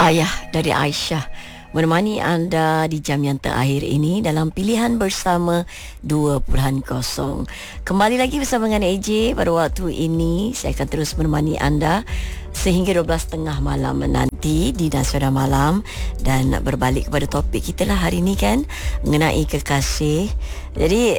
Ayah dari Aisyah menemani anda di jam yang terakhir ini dalam pilihan bersama 2.0. Kembali lagi bersama dengan AJ. Pada waktu ini saya akan terus menemani anda sehingga 12.30 malam nanti di Nasional Malam, dan berbalik kepada topik kita lah hari ini kan, mengenai kekasih. Jadi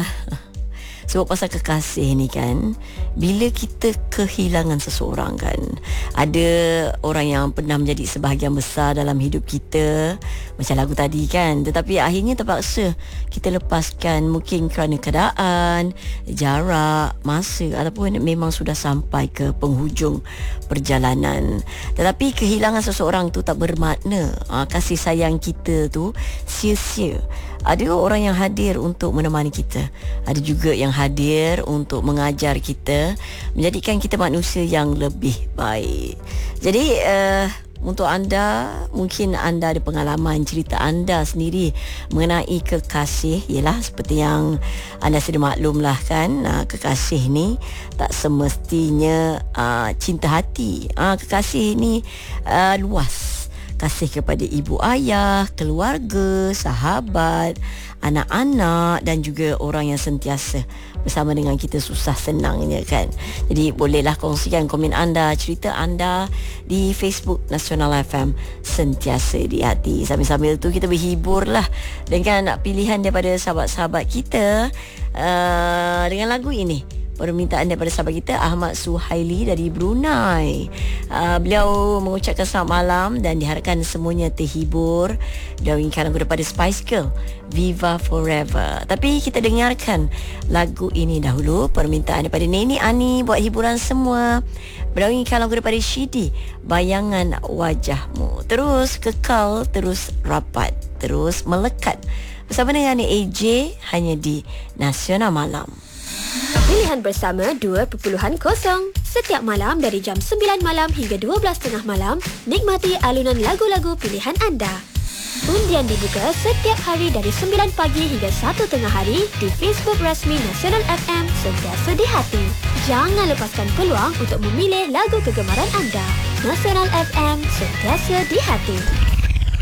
sebab pasal kekasih ni kan, bila kita kehilangan seseorang kan, ada orang yang pernah menjadi sebahagian besar dalam hidup kita, macam lagu tadi kan, tetapi akhirnya terpaksa kita lepaskan, mungkin kerana keadaan, jarak, masa, ataupun memang sudah sampai ke penghujung perjalanan. Tetapi kehilangan seseorang tu tak bermakna kasih sayang kita tu sia-sia. Ada orang yang hadir untuk menemani kita, ada juga yang hadir untuk mengajar kita, menjadikan kita manusia yang lebih baik. Jadi untuk anda, mungkin anda ada pengalaman, cerita anda sendiri mengenai kekasih. Ialah seperti yang anda sudah maklumlah kan, kekasih ni tak semestinya cinta hati. Kekasih ni luas. Kasih kepada ibu ayah, keluarga, sahabat, anak-anak, dan juga orang yang sentiasa bersama dengan kita susah senangnya kan. Jadi bolehlah kongsikan komen anda, cerita anda di Facebook Nasional FM Sentiasa di Hati. Sambil-sambil tu kita berhibur lah dengan pilihan daripada sahabat-sahabat kita dengan lagu ini. Permintaan daripada sahabat kita Ahmad Suhaili dari Brunei. Beliau mengucapkan selamat malam dan diharapkan semuanya terhibur. Beliau inginkan lagu daripada Spice Girl, Viva Forever. Tapi kita dengarkan lagu ini dahulu. Permintaan daripada Neni Ani buat hiburan semua. Beliau inginkan lagu daripada Shidi, Bayangan Wajahmu. Terus kekal, terus rapat, terus melekat bersama dengan AJ hanya di Nasional Malam. Pilihan bersama 2.0. Setiap malam dari jam 9 malam hingga 12.30 malam, nikmati alunan lagu-lagu pilihan anda. Undian dibuka setiap hari dari 9 pagi hingga 1 tengah hari di Facebook rasmi Nasional FM Sentiasa di Hati. Jangan lepaskan peluang untuk memilih lagu kegemaran anda. Nasional FM Sentiasa di Hati.